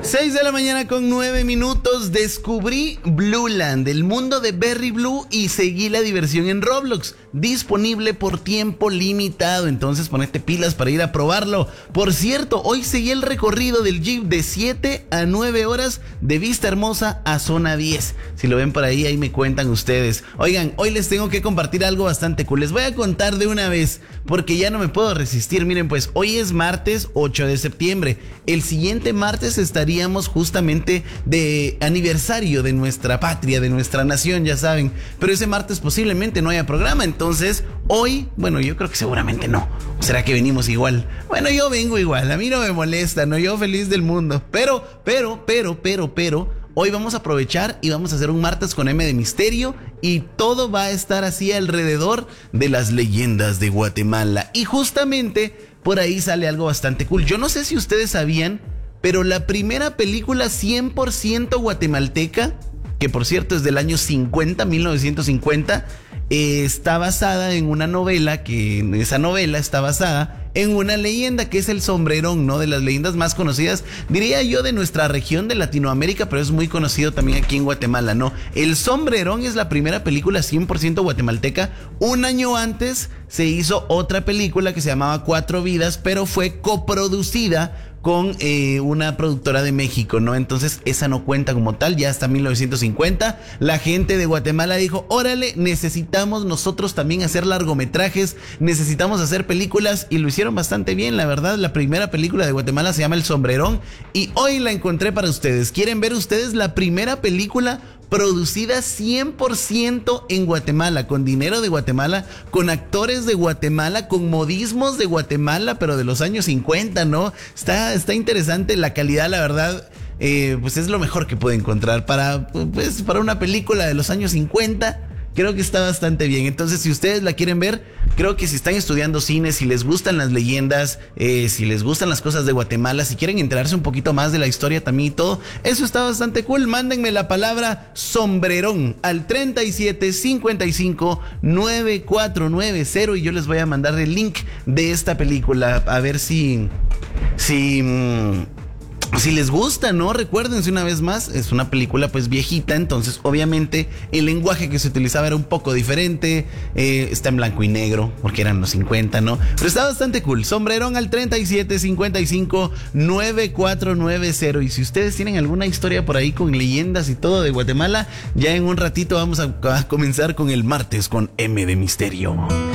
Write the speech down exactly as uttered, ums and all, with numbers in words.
seis de la mañana con nueve minutos. Descubrí Blueland, el mundo de Berry Blue, y seguí la diversión en Roblox. Disponible por tiempo limitado, entonces ponete pilas para ir a probarlo. Por cierto, hoy seguí el recorrido del Jeep de siete a nueve horas de Vista Hermosa a Zona diez. Si lo ven por ahí, ahí me cuentan ustedes. Oigan, hoy les tengo que compartir algo bastante cool. Les voy a contar de una vez, porque ya no me puedo resistir. Miren, pues hoy es martes ocho de septiembre. El siguiente martes estaríamos justamente de aniversario de nuestra patria, de nuestra nación, ya saben. Pero ese martes posiblemente no haya programa. Entonces, hoy, bueno, yo creo que seguramente no. ¿Será que venimos igual? Bueno, yo vengo igual. A mí no me molesta, ¿no? Yo feliz del mundo. Pero, pero, pero, pero, pero, hoy vamos a aprovechar y vamos a hacer un martes con M de misterio. Y todo va a estar así alrededor de las leyendas de Guatemala. Y justamente por ahí sale algo bastante cool. Yo no sé si ustedes sabían, pero la primera película cien por ciento guatemalteca, que por cierto es del año cincuenta, mil novecientos cincuenta, eh, está basada en una novela, que esa novela está basada en una leyenda que es el Sombrerón, ¿no? De las leyendas más conocidas, diría yo, de nuestra región de Latinoamérica, pero es muy conocido también aquí en Guatemala, ¿no? El Sombrerón es la primera película cien por ciento guatemalteca. Un año antes se hizo otra película que se llamaba Cuatro Vidas, pero fue coproducida con eh, una productora de México, ¿no? Entonces esa no cuenta como tal. Ya hasta mil novecientos cincuenta la gente de Guatemala dijo: órale, necesitamos nosotros también hacer largometrajes, necesitamos hacer películas, y lo hicieron bastante bien, la verdad. La primera película de Guatemala se llama El Sombrerón y hoy la encontré para ustedes. ¿Quieren ver ustedes la primera película producida cien por ciento en Guatemala, con dinero de Guatemala, con actores de Guatemala, con modismos de Guatemala, pero de los años cincuenta, ¿no? Está, está interesante la calidad, la verdad. Eh, pues es lo mejor que puede encontrar para, pues, para una película de los años cincuenta. Creo que está bastante bien. Entonces, si ustedes la quieren ver, creo que si están estudiando cine, si les gustan las leyendas, eh, si les gustan las cosas de Guatemala, si quieren enterarse un poquito más de la historia también y todo, eso está bastante cool. Mándenme la palabra Sombrerón al treinta y siete, cincuenta y cinco, noventa y cuatro noventa y yo les voy a mandar el link de esta película. A ver si... si mmm, Si les gusta, ¿no? Recuérdense una vez más, es una película pues viejita, entonces obviamente el lenguaje que se utilizaba era un poco diferente, eh, está en blanco y negro, porque eran los cincuenta, ¿no? Pero está bastante cool. Sombrerón al treinta y siete, cincuenta y cinco, noventa y cuatro noventa. Y si ustedes tienen alguna historia por ahí con leyendas y todo de Guatemala, ya en un ratito vamos a, a comenzar con el martes con M de Misterio.